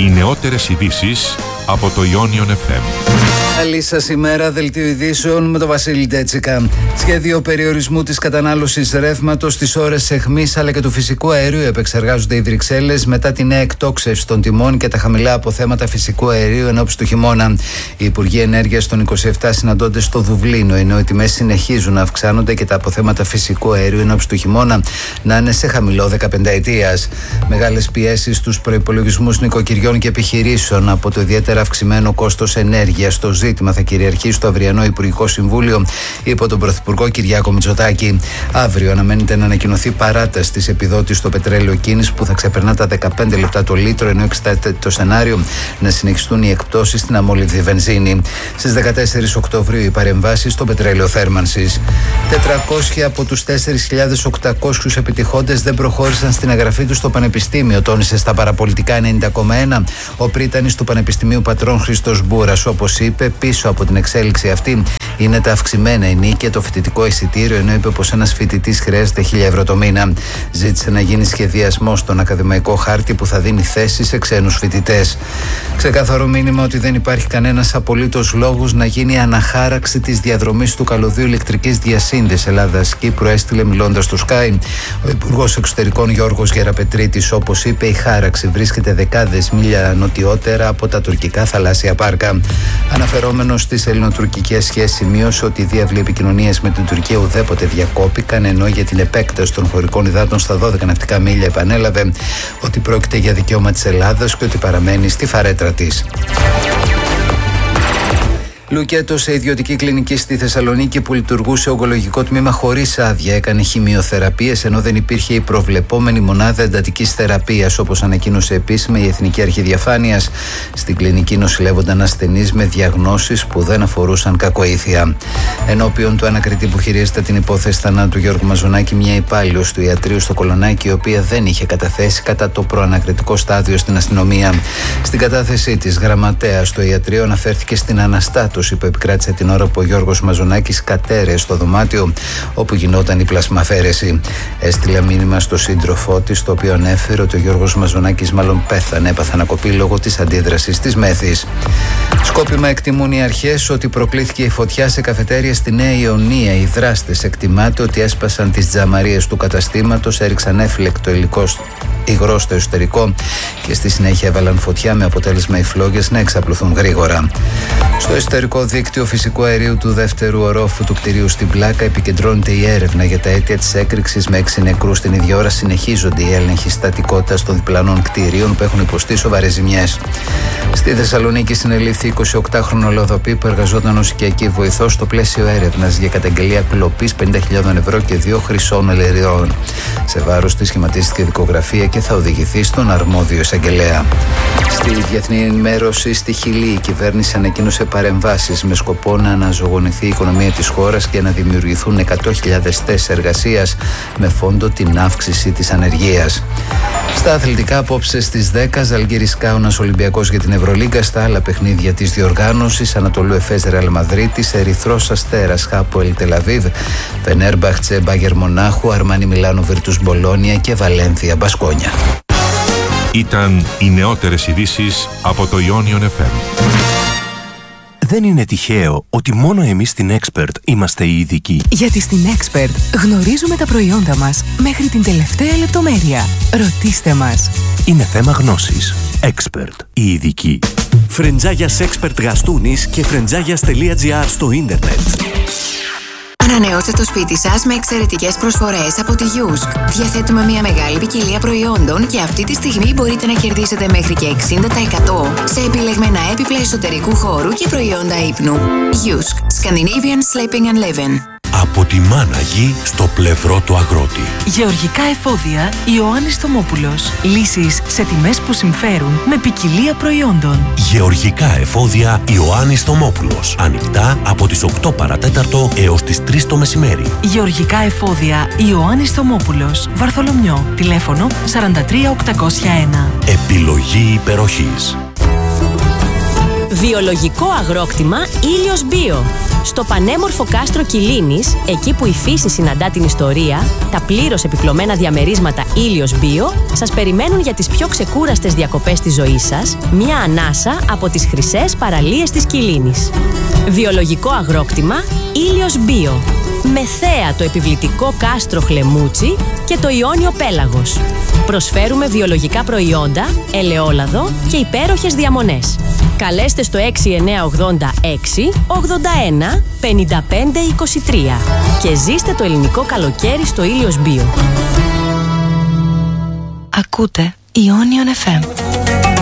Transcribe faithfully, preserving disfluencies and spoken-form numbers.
Οι νεότερες ειδήσεις από το Ionion εφ εμ. Καλή σας ημέρα, δελτίο ειδήσεων με τον Βασίλη Ντέτσικα. Σχέδιο περιορισμού της κατανάλωσης ρεύματος στις ώρες αιχμής αλλά και του φυσικού αερίου επεξεργάζονται οι Βρυξέλλες μετά την νέα εκτόξευση των τιμών και τα χαμηλά αποθέματα φυσικού αερίου ενόψει του χειμώνα. Οι Υπουργοί Ενέργειας των είκοσι επτά συναντώνται στο Δουβλίνο, ενώ οι τιμές συνεχίζουν να αυξάνονται και τα αποθέματα φυσικού αερίου ενόψει του χειμώνα να είναι σε χαμηλό δεκαπενταετίας. Μεγάλες πιέσεις στους προϋπολογισμούς νοικοκυριών και επιχειρήσεων από το ιδιαίτερα αυξημένο κόστος ενέργειας. Το ζήτημα θα κυριαρχεί στο αυριανό Υπουργικό Συμβούλιο, υπό τον Πρωθυπουργό Κυριάκο Μητσοτάκη. Αύριο αναμένεται να ανακοινωθεί παράταση της επιδότησης στο πετρέλαιο κίνης που θα ξεπερνά τα δεκαπέντε λεπτά το λίτρο, ενώ εξετάζεται το σενάριο να συνεχιστούν οι εκπτώσεις στην αμόλυβδη βενζίνη. Στις δεκατέσσερις Οκτωβρίου οι παρεμβάσεις στο πετρέλαιο θέρμανσης. τετρακόσιοι από τους τέσσερις χιλιάδες οκτακόσιους επιτυχώντες δεν προχώρησαν στην εγγραφή τους στο Πανεπιστήμιο, τόνισε στα παραπολιτικά ενενήντα κόμμα ένα ο πρίτανης του Πανεπιστημίου Πατρών Χριστός Μπούρας. Όπως είπε, πίσω από την εξέλιξη αυτή είναι τα αυξημένα ενίκια, το φοιτητικό εισιτήριο, ενώ είπε πως ένας φοιτητής χρειάζεται χίλια ευρώ το μήνα. Ζήτησε να γίνει σχεδιασμός στον ακαδημαϊκό χάρτη που θα δίνει θέση σε ξένους φοιτητές. Ξεκάθαρο μήνυμα ότι δεν υπάρχει κανένας απολύτως λόγος να γίνει αναχάραξη της διαδρομής του καλωδίου ηλεκτρικής διασύνδεσης Ελλάδας-Κύπρου, έστειλε μιλώντας στο Sky ο Υπουργός Εξωτερικών Γιώργος Γεραπετρίτης. Όπως είπε, η χάραξη βρίσκεται δεκάδες μίλια νοτιότερα από τα τουρκικά θαλάσσια πάρκα. Αναφερόμενος στις ελληνοτουρκικές σχέσεις, σημείωσε ότι οι διάβλοι επικοινωνίες με την Τουρκία ουδέποτε διακόπηκαν, ενώ για την επέκταση των χωρικών υδάτων στα δώδεκα ναυτικά μίλια επανέλαβε ότι πρόκειται για δικαίωμα της Ελλάδας και ότι παραμένει στη φαρέτρα της. Λουκέτο σε ιδιωτική κλινική στη Θεσσαλονίκη που λειτουργούσε ογκολογικό τμήμα χωρίς άδεια έκανε χημειοθεραπείες, ενώ δεν υπήρχε η προβλεπόμενη μονάδα εντατικής θεραπείας, όπως ανακοίνωσε επίσημα η Εθνική Αρχή Διαφάνειας. Στην κλινική νοσηλεύονταν ασθενείς με διαγνώσεις που δεν αφορούσαν κακοήθεια. Ενώπιον του ανακριτή που χειρίζεται την υπόθεση θανάτου Γιώργου Μαζονάκη, μια υπάλληλος του ιατρείου στο Κολονάκι, η οποία δεν είχε καταθέσει κατά το προανακριτικό στάδιο στην αστυνομία. Στην κατάθεσή της, γραμματέας στο ιατρείο αναφέρθηκε στην αναστάτωση που επικράτησε την ώρα που ο Γιώργος Μαζονάκης κατέρεε στο δωμάτιο όπου γινόταν η πλασμαφέρεση. Έστειλε μήνυμα στο σύντροφό της, το οποίο ανέφερε ότι ο Γιώργος Μαζονάκης μάλλον πέθανε, έπαθε ανακοπή λόγω της αντίδρασης της μέθης. Σκόπιμα εκτιμούν οι αρχές ότι προκλήθηκε η φωτιά σε καφετέρια στη Νέα Ιωνία. Οι δράστες εκτιμάται ότι έσπασαν τις τζαμαρίες του καταστήματος, έριξαν έφλεκτο υλικό υγρό στο εσωτερικό και στη συνέχεια έβαλαν φωτιά, με αποτέλεσμα οι φλόγες να εξαπλωθούν γρήγορα. Στο εσωτερικό δίκτυο φυσικού αερίου του δεύτερου ορόφου του κτηρίου στην Πλάκα επικεντρώνεται η έρευνα για τα αίτια της έκρηξης, με έξι νεκρούς. Την ίδια ώρα συνεχίζονται οι έλεγχοι στατικότητας των διπλανών κτηρίων που έχουν υποστεί σοβαρές ζημιές. Στη Θεσσαλονίκη συνελήφθη εικοσιοκτάχρονο Λοδοπή που εργαζόταν ως οικιακή βοηθός στο πλαίσιο έρευνας για καταγγελία κλοπής πενήντα χιλιάδων ευρώ και δύο χρυσών ελαιριών. Σε βάρος της σχηματίστηκε δικογραφία και θα οδηγηθεί στον αρμόδιο εισαγγελέα. Στη διεθνή ενημέρωση στη Χιλή, η κυβέρνηση ανακοίνωσε παρεμβάσεις με σκοπό να αναζωογονηθεί η οικονομία της χώρας και να δημιουργηθούν εκατό χιλιάδες θέσεις εργασίας με φόντο την αύξηση της ανεργίας. Στα αθλητικά, απόψε στις δέκα, Ζαλγκίρις Κάουνας Ολυμπιακός για την Ευρωλίγκα. Στα άλλα παιχνίδια της διοργάνωσης, Ανατολού Εφές Ρεάλ Μαδρίτης, Ερυθρός Αστέρας Χάποελ Τελαβίβ, Φενέρμπαχτσε Μπάγερ Μονάχου, Αρμάνι Μιλάνο Βιρτούς Μπολόνια και Βαλένθια Μπασκόνια. Ήταν οι νεότερες ειδήσεις από το Ionion εφ εμ. Δεν είναι τυχαίο ότι μόνο εμείς στην Expert είμαστε οι ειδικοί. Γιατί στην Expert γνωρίζουμε τα προϊόντα μας μέχρι την τελευταία λεπτομέρεια. Ρωτήστε μας. Είναι θέμα γνώσης. Expert, οι ειδικοί. Φρεντζάγιας Expert Γαστούνης και φρεντζάγιας τελεία τζι άρ στο ίντερνετ. Ανανεώστε το σπίτι σας με εξαιρετικές προσφορές από τη Yusk. Διαθέτουμε μια μεγάλη ποικιλία προϊόντων και αυτή τη στιγμή μπορείτε να κερδίσετε μέχρι και εξήντα τοις εκατό σε επιλεγμένα έπιπλα εσωτερικού χώρου και προϊόντα ύπνου. Yusk. Scandinavian Sleeping and Living. Από τη μάνα γη στο πλευρό του αγρότη. Γεωργικά εφόδια Ιωάννης Θωμόπουλος. Λύσεις σε τιμές που συμφέρουν με ποικιλία προϊόντων. Γεωργικά εφόδια Ιωάννης Θωμόπουλος. Ανοιχτά από τις οκτώ παρατέταρτο έως τις τρεις το μεσημέρι. Γεωργικά εφόδια Ιωάννης Θωμόπουλος. Βαρθολομιό. Τηλέφωνο σαράντα τρία οκτακόσια ένα. Επιλογή υπεροχής. Βιολογικό αγρόκτημα Ήλιος Bio. Στο πανέμορφο κάστρο Κιλίνης, εκεί που η φύση συναντά την ιστορία, τα πλήρως επιπλωμένα διαμερίσματα Ήλιος Bio σας περιμένουν για τις πιο ξεκούραστες διακοπές της ζωής σας, μια ανάσα από τις χρυσές παραλίες της Κιλίνης. Βιολογικό αγρόκτημα Ήλιος Bio. Με θέα το επιβλητικό κάστρο Χλεμούτσι και το Ιόνιο Πέλαγος. Προσφέρουμε βιολογικά προϊόντα, ελαιόλαδο και υπέροχες διαμονές. Καλέστε στο έξι εννιά ογδόντα έξι ογδόντα ένα πενήντα πέντε είκοσι τρία και ζήστε το ελληνικό καλοκαίρι στο Ήλιος Bio. Ακούτε Ionion εφ εμ.